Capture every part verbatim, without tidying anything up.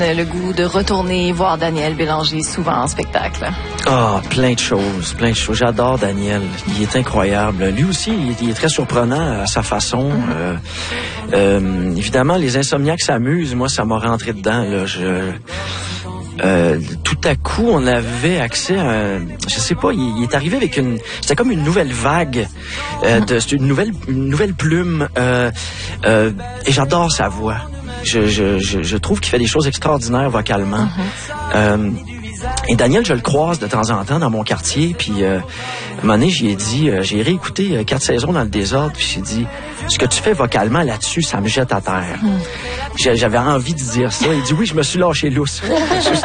Le goût de retourner voir Daniel Bélanger souvent en spectacle. Ah, oh, plein de choses, plein de choses. J'adore Daniel. Il est incroyable. Lui aussi, il est, il est très surprenant à sa façon. Mm-hmm. euh, euh, évidemment, les insomniaques s'amusent. Moi, ça m'a rentré dedans. Là. Je, euh, tout à coup, on avait accès à un, je sais pas, il, il est arrivé avec une, c'était comme une nouvelle vague, euh, de, c'est une nouvelle, une nouvelle plume. Euh, euh, et j'adore sa voix. Je, je, je, je trouve qu'il fait des choses extraordinaires vocalement. Mm-hmm. Euh, et Daniel, je le croise de temps en temps dans mon quartier, puis euh, à un moment donné, j'y ai dit, euh, j'ai réécouté euh, quatre saisons dans le désordre, puis j'ai dit, ce que tu fais vocalement là-dessus, ça me jette à terre. Mm. J'avais envie de dire ça. Il dit, oui, je me suis lâché lousse. Juste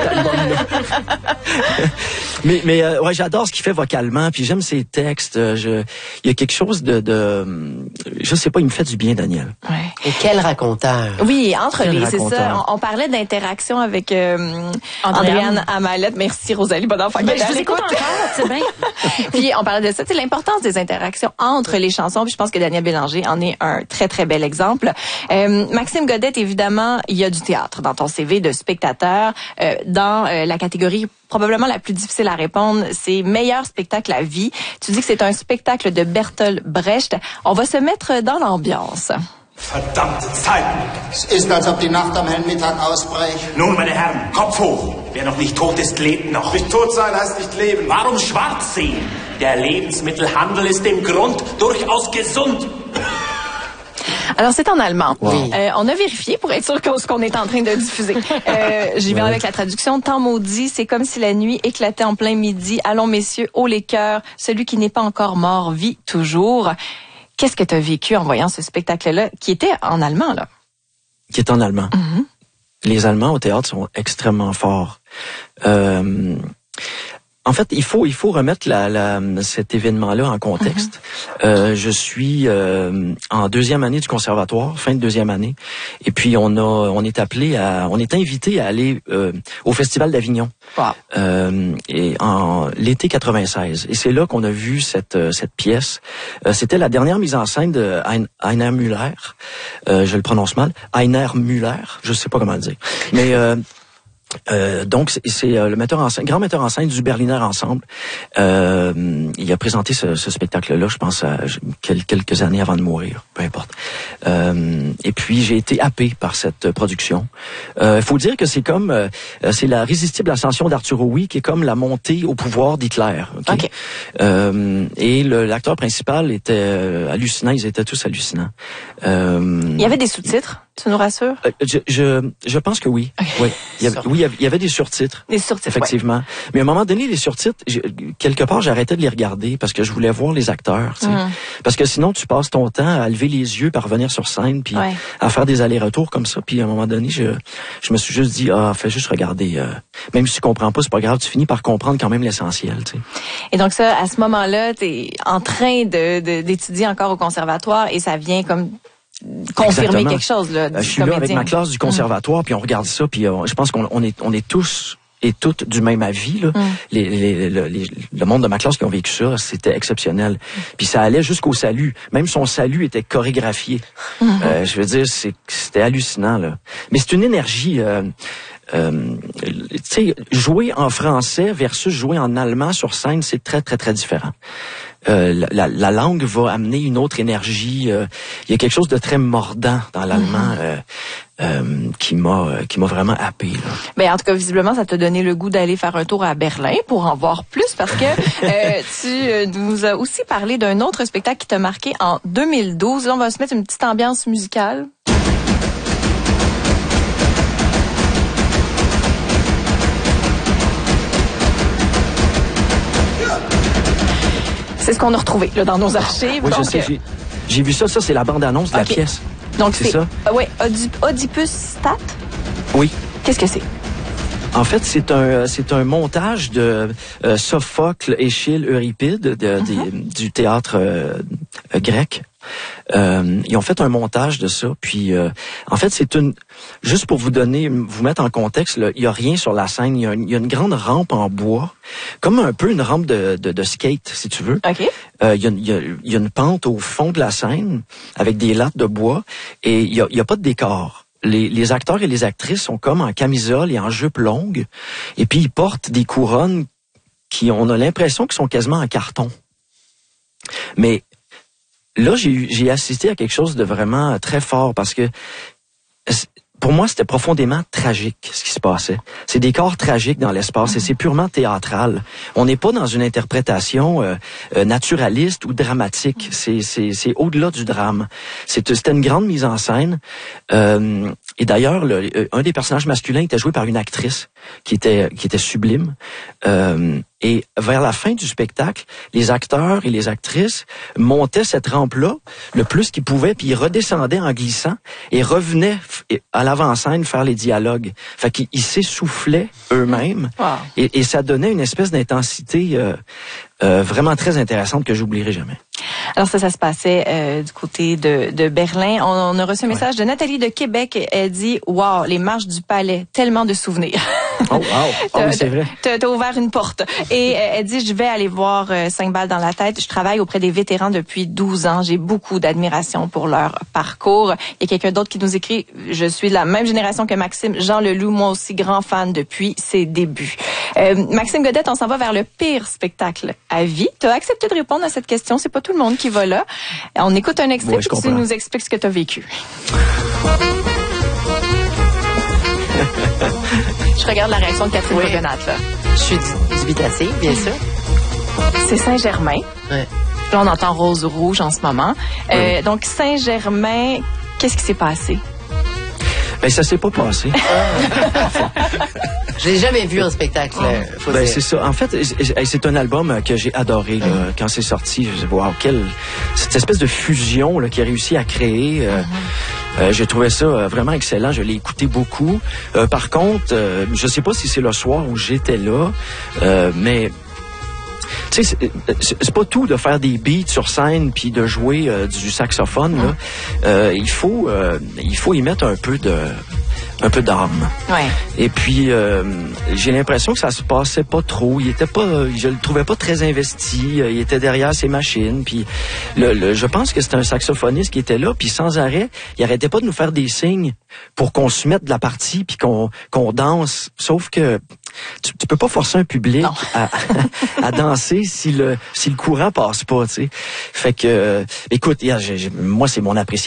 mais mais euh, ouais, j'adore ce qu'il fait vocalement, puis j'aime ses textes. Je, il y a quelque chose de, de, je sais pas, il me fait du bien, Daniel. Ouais. Et quel raconteur. Oui, entre quel les, c'est ça. On, on parlait d'interaction avec euh, Andréane Amalette. Merci Rosalie Bonenfant. Ben, je vous écoute encore, c'est bien. Puis on parlait de ça, c'est l'importance des interactions entre les chansons. Puis je pense que Daniel Bélanger en est un très très bel exemple. Euh, Maxime Godette, évidemment, il y a du théâtre dans ton C V de spectateur. Euh, dans euh, la catégorie probablement la plus difficile à répondre, c'est meilleur spectacle à vie. Tu dis que c'est un spectacle de Bertolt Brecht. On va se mettre dans l'ambiance. Verdammte Zeit! Es ist, als ob die Nacht am hellen Mittag ausbricht. Nun, meine Herren, Kopf hoch! Wer noch nicht tot ist, lebt noch. Nicht tot sein heißt nicht leben. Warum schwarz sehen? Der Lebensmittelhandel ist im Grund durchaus gesund. Alors, c'est en allemand. Wow. Euh, on a vérifié pour être sûr que ce qu'on est en train de diffuser. Euh, J'y vais ouais. avec la traduction. Temps maudit, c'est comme si la nuit éclatait en plein midi. Allons, messieurs, haut les cœurs. Celui qui n'est pas encore mort vit toujours. Qu'est-ce que tu as vécu en voyant ce spectacle-là, qui était en allemand, là? Qui est en allemand. Mm-hmm. Les Allemands au théâtre sont extrêmement forts. Euh, en fait, il faut il faut remettre la, la, cet événement-là en contexte. Mm-hmm. Euh, je suis euh, en deuxième année du conservatoire, fin de deuxième année, et puis on a on est appelé à on est invité à aller euh, au Festival d'Avignon. Wow. Euh, et en l'été quatre-vingt-seize. Et c'est là qu'on a vu cette cette pièce. Euh, c'était la dernière mise en scène de Heiner Müller. Euh, je le prononce mal. Heiner Müller. Je sais pas comment le dire. Mais euh, Euh, donc c'est, c'est euh, le metteur en scène, grand metteur en scène du Berliner Ensemble. Euh, il a présenté ce, ce spectacle-là, je pense, à, quelques années avant de mourir, peu importe. Euh, et puis j'ai été happé par cette production. Il euh, faut dire que c'est comme, euh, c'est la résistible ascension d'Arturo Ui qui est comme la montée au pouvoir d'Hitler. Okay? Okay. Euh, et le, l'acteur principal était euh, hallucinant, ils étaient tous hallucinants. Euh, il y avait des sous-titres, tu nous rassures? Euh, je, je, je pense que oui. Okay. Oui. Il y avait, oui, il y avait des surtitres. Des surtitres, effectivement. Ouais. Mais à un moment donné, les surtitres, quelque part, j'arrêtais de les regarder parce que je voulais voir les acteurs. Tu sais. Mm. Parce que sinon, tu passes ton temps à lever les yeux, à revenir sur scène, puis ouais. à faire des allers-retours comme ça. Puis à un moment donné, je, je me suis juste dit, ah, fais juste regarder. Euh, même si tu comprends pas, c'est pas grave. Tu finis par comprendre quand même l'essentiel. Tu sais. Et donc ça, à ce moment-là, t'es en train de, de d'étudier encore au conservatoire et ça vient comme confirmer Exactement. quelque chose là. Je suis là avec ma classe du conservatoire, mmh. puis on regarde ça, puis euh, je pense qu'on on est on est tous et toutes du même avis là. Mmh. Les, les, les, les, le monde de ma classe qui ont vécu ça, c'était exceptionnel. Mmh. Puis ça allait jusqu'au salut. Même son salut était chorégraphié. Mmh. Euh, je veux dire, c'est, c'était hallucinant là. Mais c'est une énergie. Euh, Euh, tu sais, jouer en français versus jouer en allemand sur scène, c'est très, très, très différent. Euh, la, la langue va amener une autre énergie. Euh, il y a quelque chose de très mordant dans l'allemand mm-hmm. euh, euh, qui m'a qui m'a vraiment happé. Là. Ben, en tout cas, visiblement, ça t'a donné le goût d'aller faire un tour à Berlin pour en voir plus, parce que euh, tu nous as aussi parlé d'un autre spectacle qui t'a marqué en deux mille douze. Là, on va se mettre une petite ambiance musicale. C'est ce qu'on a retrouvé là, dans nos archives. Oui, donc, je sais, j'ai, j'ai vu ça. Ça, c'est la bande-annonce de okay. la pièce. Donc, c'est, c'est ça? Euh, oui, Oedip- Oedipus Stat? Oui. Qu'est-ce que c'est? En fait, c'est un c'est un montage de euh, Sophocle, Échille, Euripide de, de, uh-huh. des, du théâtre euh, grec. Euh, ils ont fait un montage de ça, puis euh, en fait c'est une juste pour vous donner, vous mettre en contexte, là, il y a rien sur la scène, il y a, une, il y a une grande rampe en bois, comme un peu une rampe de, de, de skate si tu veux. Okay. Euh, il y a, il y a, il y a une pente au fond de la scène avec des lattes de bois et il y a, il y a pas de décor. les, les acteurs et les actrices sont comme en camisole et en jupe longue, et puis ils portent des couronnes qui, on a l'impression qu'ils sont quasiment en carton. Mais là, j'ai, j'ai assisté à quelque chose de vraiment très fort, parce que pour moi, c'était profondément tragique, ce qui se passait. C'est des corps tragiques dans l'espace et c'est purement théâtral. On n'est pas dans une interprétation euh, euh, naturaliste ou dramatique. C'est, c'est, c'est au-delà du drame. C'est, c'était une grande mise en scène. Euh, et d'ailleurs, le, un des personnages masculins était joué par une actrice qui était, qui était sublime. Euh, Et vers la fin du spectacle, les acteurs et les actrices montaient cette rampe-là le plus qu'ils pouvaient, puis ils redescendaient en glissant et revenaient à l'avant-scène faire les dialogues. Fait qu'ils ils s'essoufflaient eux-mêmes. Wow. Et, et ça donnait une espèce d'intensité euh, euh, vraiment très intéressante que j'oublierai jamais. Alors ça, ça se passait euh, du côté de, de Berlin. On, on a reçu un message ouais. de Nathalie de Québec. Elle dit « Wow, les marches du palais, tellement de souvenirs. » Oh, wow. Oh, oui, c'est vrai. T'as, t'as ouvert une porte. Et elle dit, je vais aller voir euh, cinq balles dans la tête. Je travaille auprès des vétérans depuis douze ans. J'ai beaucoup d'admiration pour leur parcours. Il y a quelqu'un d'autre qui nous écrit, je suis de la même génération que Maxime. Jean Leloup, moi aussi grand fan depuis ses débuts. Euh, Maxime Godette, on s'en va vers le pire spectacle à vie. Tu as accepté de répondre à cette question. C'est pas tout le monde qui va là. On écoute un extrait, puis tu nous expliques ce que tu as vécu. Je regarde la réaction de Catherine oui. Bogonat, là. Je suis dubitative, bien sûr. C'est Saint-Germain. Ouais. Là, on entend rose-rouge en ce moment. Oui. Euh, donc, Saint-Germain, qu'est-ce qui s'est passé? Ben, ça s'est pas passé. Je l'ai jamais vu en spectacle. Faut ben, dire. c'est ça. En fait, c'est un album que j'ai adoré là, mm-hmm. quand c'est sorti. Je sais, wow, quelle cette espèce de fusion là, qu'il a réussi à créer. Euh, mm-hmm. euh, j'ai trouvé ça euh, vraiment excellent. Je l'ai écouté beaucoup. Euh, par contre, euh, je sais pas si c'est le soir où j'étais là, euh, mais tu sais, c'est, c'est pas tout de faire des beats sur scène puis de jouer euh, du saxophone. Là. Euh, il faut, euh, il faut y mettre un peu de, un peu d'âme. Ouais. Et puis, euh, j'ai l'impression que ça se passait pas trop. Il était pas, je le trouvais pas très investi. Il était derrière ses machines. Puis, le, le, je pense que c'était un saxophoniste qui était là. Puis sans arrêt, il arrêtait pas de nous faire des signes pour qu'on se mette de la partie puis qu'on, qu'on danse. Sauf que tu, tu peux pas forcer un public à, à danser si le, si le courant passe pas. Tu sais. Fait que, euh, écoute, j'ai, j'ai, moi c'est mon appréciation.